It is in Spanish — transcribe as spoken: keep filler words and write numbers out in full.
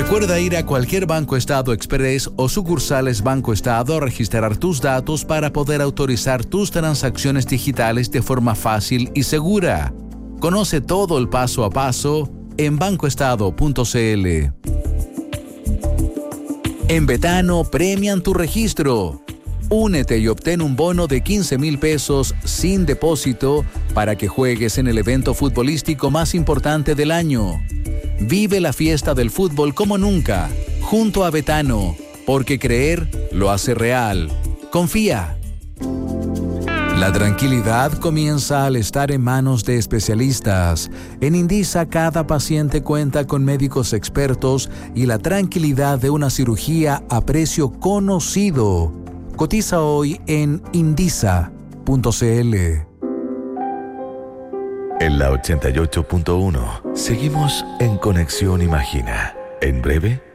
Recuerda ir a cualquier Banco Estado Express o sucursales Banco Estado a registrar tus datos para poder autorizar tus transacciones digitales de forma fácil y segura. Conoce todo el paso a paso en banco estado punto c l. En Betano premian tu registro. Únete y obtén un bono de quince mil pesos sin depósito para que juegues en el evento futbolístico más importante del año. Vive la fiesta del fútbol como nunca, junto a Betano, porque creer lo hace real. Confía. La tranquilidad comienza al estar en manos de especialistas. En Indisa cada paciente cuenta con médicos expertos y la tranquilidad de una cirugía a precio conocido. Cotiza hoy en indisa punto c l. En la ochenta y ocho punto uno seguimos en Conexión Imagina. En breve